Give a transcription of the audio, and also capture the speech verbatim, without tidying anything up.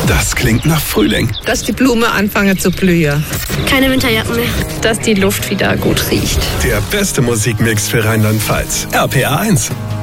Das klingt nach Frühling. Dass die Blumen anfangen zu blühen. Keine Winterjacken mehr. Dass die Luft wieder gut riecht. Der beste Musikmix für Rheinland-Pfalz. R P R eins.